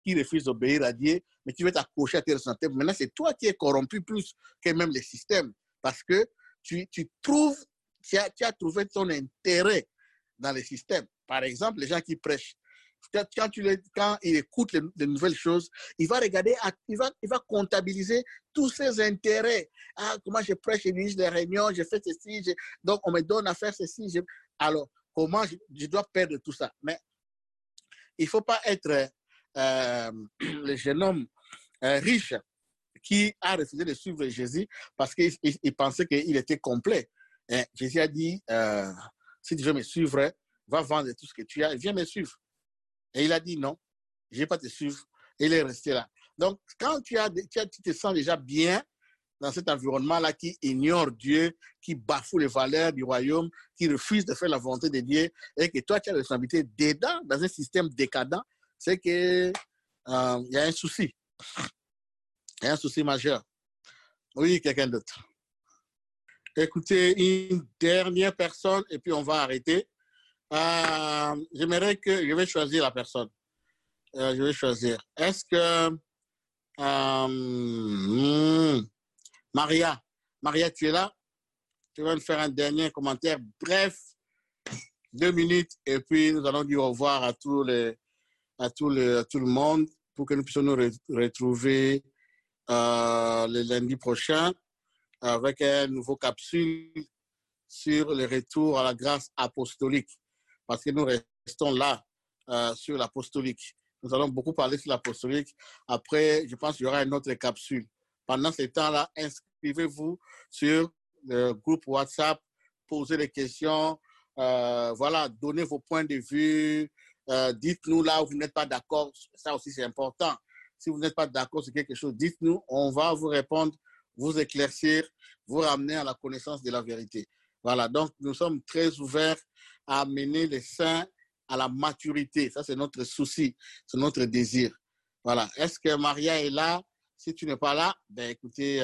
qui refuse d'obéir à Dieu, mais tu veux t'accrocher à tes ressentis. Maintenant, c'est toi qui es corrompu plus que même les systèmes, parce que tu as trouvé ton intérêt dans les systèmes. Par exemple, les gens qui prêchent, quand il écoute les nouvelles choses, il va regarder, il va comptabiliser tous ses intérêts. Ah, comment je prêche, je dirige des réunions, je fais ceci, donc on me donne à faire ceci. Alors, comment je dois perdre tout ça? Mais il ne faut pas être le jeune homme riche qui a refusé de suivre Jésus parce qu'il pensait qu'il était complet. Et Jésus a dit, si tu veux me suivre, va vendre tout ce que tu as et viens me suivre. Et il a dit non, je ne vais pas te suivre. Et il est resté là. Donc, quand tu te sens déjà bien dans cet environnement-là qui ignore Dieu, qui bafoue les valeurs du royaume, qui refuse de faire la volonté de Dieu, et que toi, tu as la responsabilité dedans, dans un système décadent, c'est qu'il y a un souci. Il y a un souci majeur. Oui, quelqu'un d'autre. Écoutez, une dernière personne, et puis on va arrêter. J'aimerais que je vais choisir la personne. Je vais choisir. Est-ce que Maria, tu es là? Tu vas me faire un dernier commentaire bref, 2 minutes, et puis nous allons dire au revoir à tout le monde pour que nous puissions nous retrouver le lundi prochain avec un nouveau capsule sur le retour à la grâce apostolique. Parce que nous restons là sur l'apostolique. Nous allons beaucoup parler sur l'apostolique. Après, je pense qu'il y aura une autre capsule. Pendant ce temps-là, inscrivez-vous sur le groupe WhatsApp, posez des questions, voilà, donnez vos points de vue, dites-nous là où vous n'êtes pas d'accord. Ça aussi, c'est important. Si vous n'êtes pas d'accord sur quelque chose, dites-nous, on va vous répondre, vous éclaircir, vous ramener à la connaissance de la vérité. Voilà, donc nous sommes très ouverts à amener les saints à la maturité. Ça, c'est notre souci, c'est notre désir. Voilà. Est-ce que Maria est là? Si tu n'es pas là, ben écoutez,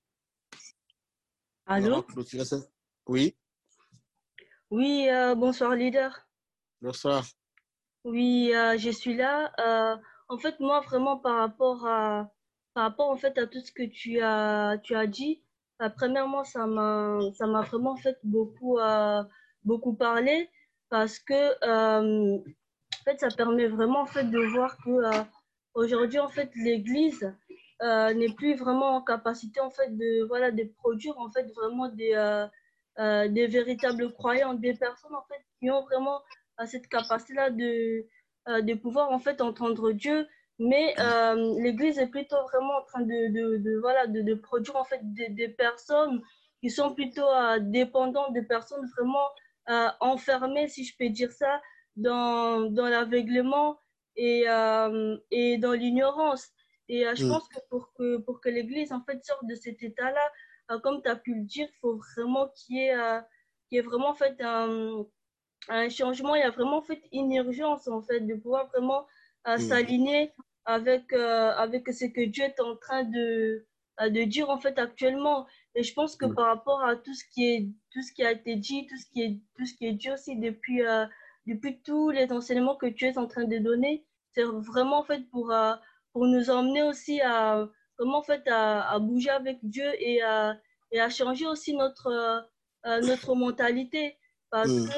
allô? Oui. Oui, bonsoir, leader. Bonsoir. Oui, je suis là. En fait, moi, vraiment, par rapport en fait à tout ce que tu as dit, premièrement, ça m'a vraiment en fait beaucoup parlé parce que en fait, ça permet vraiment en fait de voir que aujourd'hui, en fait, l'Église n'est plus vraiment en capacité en fait de produire en fait vraiment des véritables croyants, des personnes en fait qui ont vraiment cette capacité-là de pouvoir en fait entendre Dieu, mais l'Église est plutôt vraiment en train de produire en fait des personnes qui sont plutôt dépendantes, des personnes vraiment enfermées, si je peux dire ça, dans l'aveuglement et dans l'ignorance. Et je pense que pour que l'Église en fait sorte de cet état-là, comme tu as pu le dire, il faut vraiment qu'il y ait vraiment en fait un changement, il y a vraiment en fait une urgence en fait de pouvoir vraiment s'aligner avec ce que Dieu est en train de dire en fait actuellement. Et je pense que par rapport à tout ce qui a été dit, tout ce qui est dit aussi depuis tous les enseignements que tu es en train de donner, c'est vraiment en fait pour nous emmener aussi à comment en fait à bouger avec Dieu et à changer aussi notre mentalité parce que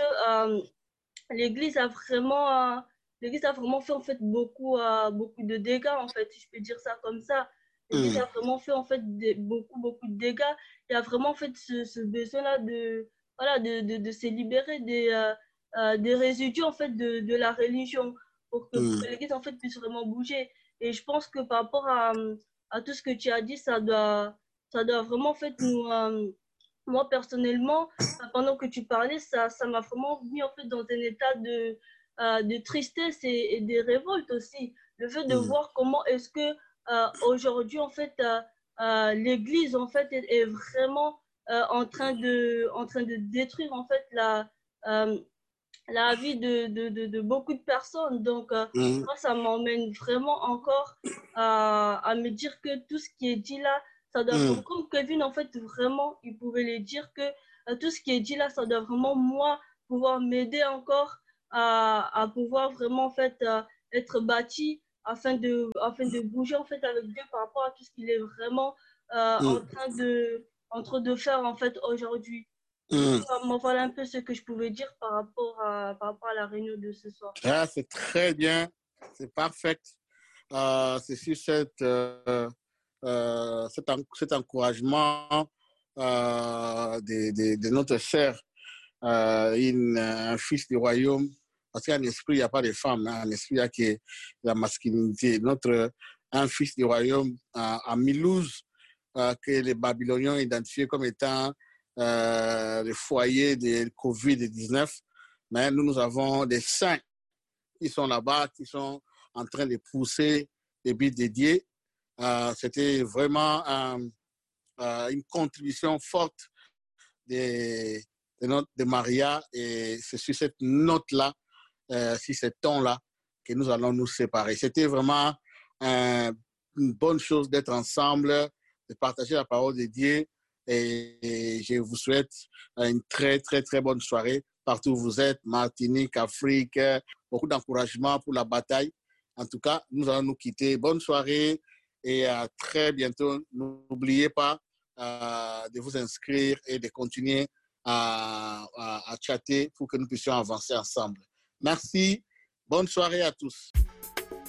l'Église a vraiment fait en fait beaucoup de dégâts en fait, si je peux dire ça comme ça. L'Église a vraiment fait en fait beaucoup de dégâts. Il y a vraiment en fait ce besoin-là de se libérer des résidus en fait de la religion pour que l'Église en fait puisse vraiment bouger. Et je pense que par rapport à tout ce que tu as dit, ça doit vraiment en fait moi personnellement, pendant que tu parlais, ça m'a vraiment mis en fait dans un état de tristesse et de révolte aussi. Le fait de voir comment est-ce que aujourd'hui en fait l'Église en fait est vraiment en train de détruire en fait la vie de beaucoup de personnes. Donc moi ça m'emmène vraiment encore à me dire que tout ce qui est dit là, ça doit vraiment, comme Kevin en fait vraiment il pouvait le dire que tout ce qui est dit là, ça doit vraiment moi pouvoir m'aider encore à pouvoir vraiment en fait être bâti afin de bouger en fait avec Dieu par rapport à tout ce qu'il est vraiment en train de faire en fait aujourd'hui. Voilà un peu ce que je pouvais dire par rapport à la réunion de ce soir. Ah, c'est très bien, c'est parfait. C'est sur cet encouragement de notre sœur, un fils du royaume. Parce qu'en esprit, il n'y a pas de femme, hein. En esprit, il y a que la masculinité. Un fils du royaume à Milouz, que les Babyloniens ont identifié comme étant le foyer de COVID-19. Mais nous avons des saints qui sont là-bas, qui sont en train de pousser des billes dédiées. C'était vraiment une contribution forte de Maria, et c'est sur cette note-là, sur ce ton-là, que nous allons nous séparer. C'était vraiment une bonne chose d'être ensemble, de partager la parole de Dieu, et je vous souhaite une très, très, très bonne soirée partout où vous êtes, Martinique, Afrique, beaucoup d'encouragement pour la bataille. En tout cas, nous allons nous quitter. Bonne soirée et à très bientôt. N'oubliez pas de vous inscrire et de continuer à chatter pour que nous puissions avancer ensemble. Merci. Bonne soirée à tous.